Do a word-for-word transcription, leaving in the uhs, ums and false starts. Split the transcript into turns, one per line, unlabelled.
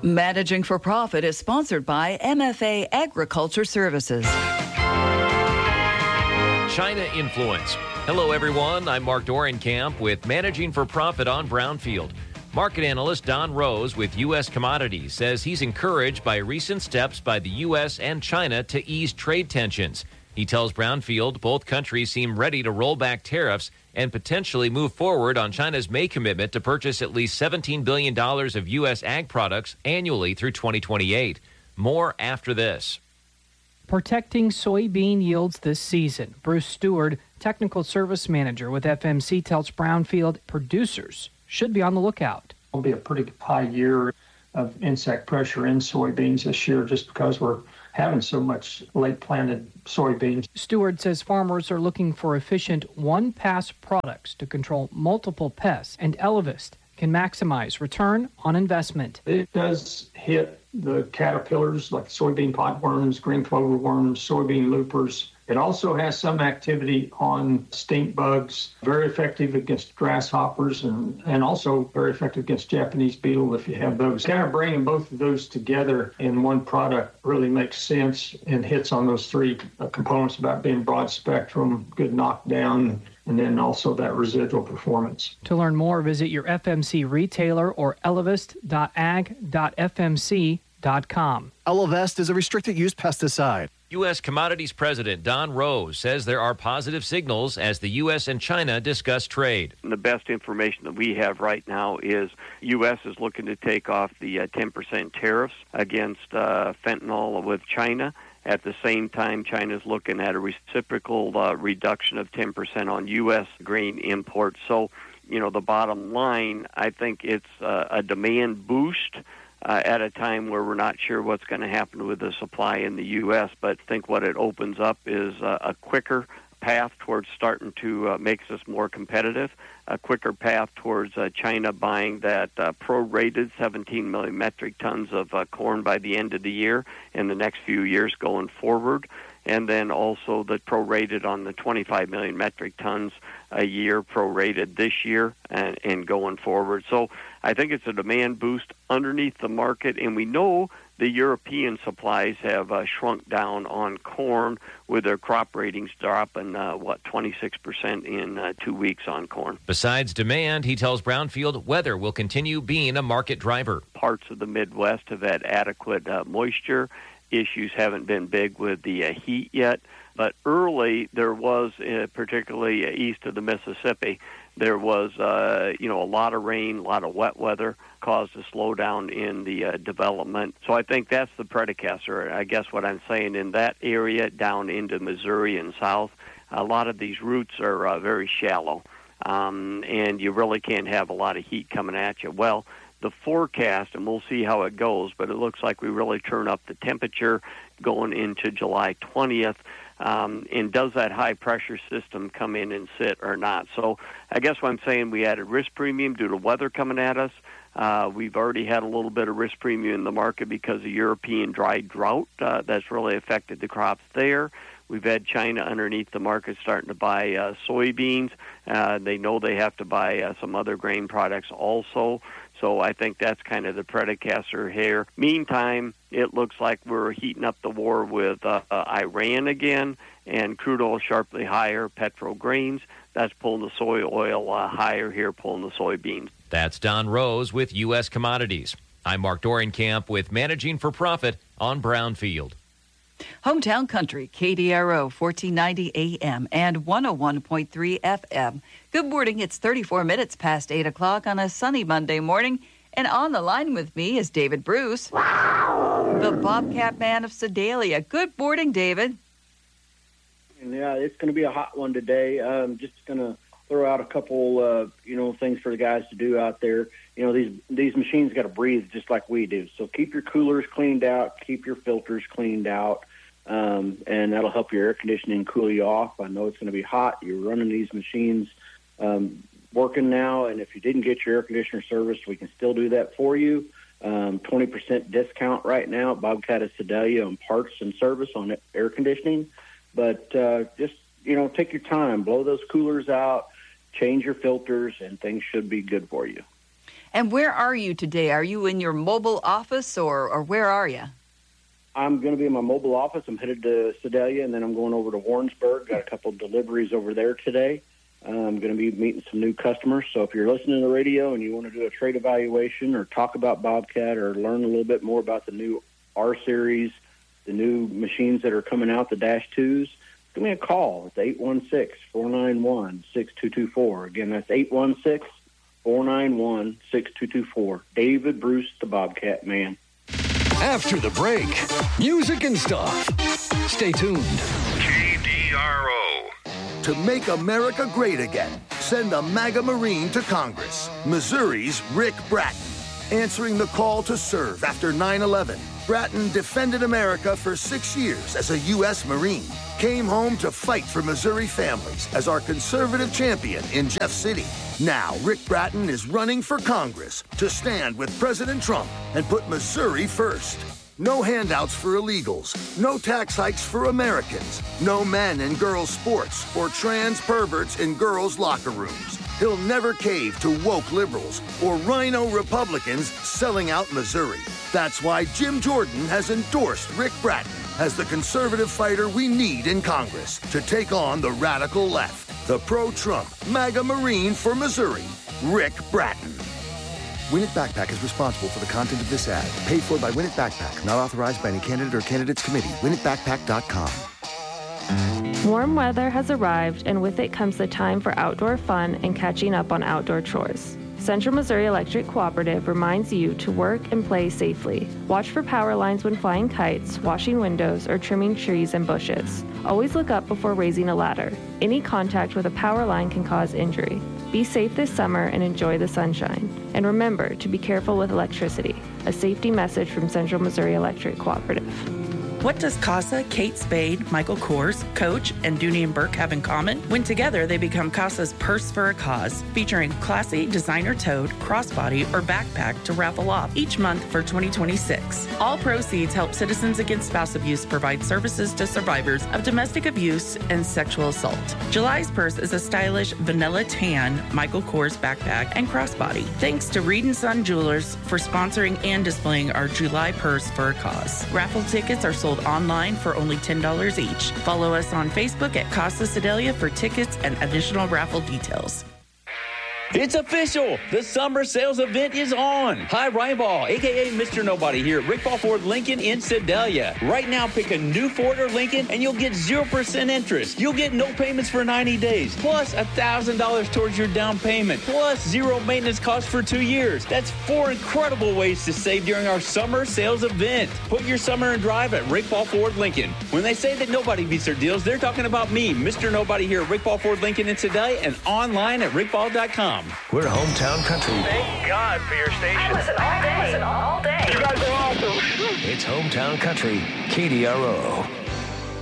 Managing for Profit is sponsored by M F A Agriculture Services.
China influence. Hello, everyone. I'm Mark Dorenkamp with Managing for Profit on Brownfield. Market analyst Don Rose with U S Commodities says he's encouraged by recent steps by the U S and China to ease trade tensions. He tells Brownfield both countries seem ready to roll back tariffs and potentially move forward on China's May commitment to purchase at least seventeen billion dollars of U S ag products annually through twenty twenty-eight. More after this.
Protecting soybean yields this season. Bruce Stewart, Technical Service Manager with F M C, tells Brownfield producers should be on the lookout.
It'll be a pretty high year of insect pressure in soybeans this year just because we're having so much late planted soybeans.
Stewart says farmers are looking for efficient one-pass products to control multiple pests, and Elevest can maximize return on investment.
It does hit the caterpillars like soybean potworms, green clover worms, soybean loopers. It also has some activity on stink bugs, very effective against grasshoppers, and, and also very effective against Japanese beetle if you have those. Kind of bringing both of those together in one product really makes sense and hits on those three uh, components about being broad spectrum, good knockdown, and then also that residual performance.
To learn more, visit your F M C retailer or elevest dot ag dot f m c dot com.
Elevest is a restricted use pesticide.
U S Commodities President Don Rose says there are positive signals as the U S and China discuss trade.
The best information that we have right now is U S is looking to take off the uh, ten percent tariffs against uh, fentanyl with China. At the same time, China is looking at a reciprocal uh, reduction of ten percent on U S grain imports. So, you know, the bottom line, I think it's uh, a demand boost Uh, at a time where we're not sure what's going to happen with the supply in the U S, but I think what it opens up is uh, a quicker path towards starting to uh, makes us more competitive, a quicker path towards uh, China buying that uh, prorated seventeen million metric tons of uh, corn by the end of the year in the next few years going forward, and then also the prorated on the twenty-five million metric tons a year prorated this year and, and going forward. So I think it's a demand boost underneath the market, and we know the European supplies have uh, shrunk down on corn with their crop ratings dropping, uh, what, twenty-six percent in uh, two weeks on corn.
Besides demand, he tells Brownfield weather will continue being a market driver.
Parts of the Midwest have had adequate uh, moisture. Issues haven't been big with the uh, heat yet. But early, there was, uh, particularly east of the Mississippi, there was, uh, you know, a lot of rain, a lot of wet weather caused a slowdown in the uh, development. So I think that's the precursor. I guess what I'm saying in that area down into Missouri and south, a lot of these routes are uh, very shallow, um, and you really can't have a lot of heat coming at you. Well, the forecast, and we'll see how it goes, but it looks like we really turn up the temperature going into July twentieth. Um, and does that high-pressure system come in and sit or not? So I guess what I'm saying, we added risk premium due to weather coming at us. Uh, we've already had a little bit of risk premium in the market because of European dry drought. Uh, that's really affected the crops there. We've had China underneath the market starting to buy uh, soybeans. Uh, they know they have to buy uh, some other grain products also. So I think that's kind of the precursor here. Meantime, it looks like we're heating up the war with uh, uh, Iran again, and crude oil sharply higher, petro grains. That's pulling the soy oil uh, higher here, pulling the soybeans.
That's Don Rose with U S Commodities. I'm Mark Dorenkamp with Managing for Profit on Brownfield.
Hometown Country, K D R O, fourteen ninety A M and one oh one point three F M. Good morning. It's thirty-four minutes past eight o'clock on a sunny Monday morning. And on the line with me is David Bruce, the Bobcat Man of Sedalia. Good morning, David.
Yeah, it's going to be a hot one today. I'm just going to throw out a couple, uh, you know, things for the guys to do out there. You know, these these machines got to breathe just like we do. So keep your coolers cleaned out, keep your filters cleaned out, um, and that'll help your air conditioning cool you off. I know it's going to be hot. You're running these machines um, working now, and if you didn't get your air conditioner serviced, we can still do that for you. Um, twenty percent discount right now at Bobcat of Sedalia on parts and service on air conditioning. But uh, just, you know, take your time, blow those coolers out, change your filters, and things should be good for you.
And where are you today? Are you in your mobile office or, or where are you?
I'm going to be in my mobile office. I'm headed to Sedalia, and then I'm going over to Warrensburg. Got a couple of deliveries over there today. Uh, I'm going to be meeting some new customers. So if you're listening to the radio and you want to do a trade evaluation or talk about Bobcat or learn a little bit more about the new R-Series, the new machines that are coming out, the Dash twos, give me a call. It's eight one six, four nine one, six two two four. Again, that's eight one six, four nine one, six two two four. David Bruce, the Bobcat Man.
After the break, music and stuff. Stay tuned.
K D R O.
To make America great again, send a MAGA Marine to Congress. Missouri's Rick Bratton. Answering the call to serve after nine eleven, Bratton defended America for six years as a U S Marine. Came home to fight for Missouri families as our conservative champion in Jeff City. Now, Rick Bratton is running for Congress to stand with President Trump and put Missouri first. No handouts for illegals, no tax hikes for Americans, no men in girls' sports or trans perverts in girls' locker rooms. He'll never cave to woke liberals or rhino Republicans selling out Missouri. That's why Jim Jordan has endorsed Rick Bratton as the conservative fighter we need in Congress to take on the radical left. The pro-Trump MAGA Marine for Missouri, Rick Bratton.
Winnet Backpack is responsible for the content of this ad. Paid for by Winnet Backpack. Not authorized by any candidate or candidates committee. winnet backpack dot com.
Warm weather has arrived, and with it comes the time for outdoor fun and catching up on outdoor chores. Central Missouri Electric Cooperative reminds you to work and play safely. Watch for power lines when flying kites, washing windows, or trimming trees and bushes. Always look up before raising a ladder. Any contact with a power line can cause injury. Be safe this summer and enjoy the sunshine. And remember to be careful with electricity. A safety message from Central Missouri Electric Cooperative.
What does CASA, Kate Spade, Michael Kors, Coach, and Dooney and Burke have in common? When together, they become CASA's Purse for a Cause, featuring classy designer-toed, crossbody, or backpack to raffle off each month for twenty twenty-six. All proceeds help Citizens Against Spouse Abuse provide services to survivors of domestic abuse and sexual assault. July's purse is a stylish vanilla tan Michael Kors backpack and crossbody. Thanks to Reed and Son Jewelers for sponsoring and displaying our July Purse for a Cause. Raffle tickets are sold online for only ten dollars each. Follow us on Facebook at Casa Sedalia for tickets and additional raffle details.
It's official! The summer sales event is on! Hi, Ryan Ball, a k a. Mister Nobody here at Rick Ball Ford Lincoln in Sedalia. Right now, pick a new Ford or Lincoln and you'll get zero percent interest. You'll get no payments for ninety days, plus one thousand dollars towards your down payment, plus zero maintenance costs for two years. That's four incredible ways to save during our summer sales event. Put your summer in drive at Rick Ball Ford Lincoln. When they say that nobody beats their deals, they're talking about me, Mister Nobody here at Rick Ball Ford Lincoln in Sedalia and online at rick ball dot com.
We're hometown country.
Thank God for your station.
I listen all day. I listen all day.
You guys are awesome.
It's hometown country, K D R O.